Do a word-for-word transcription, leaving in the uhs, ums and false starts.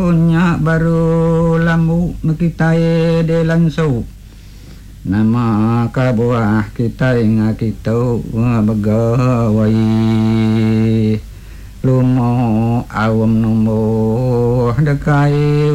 Nya baru lambu makitae de langsung nama kabuah kita inga kita bagawai lumo awam numo dekai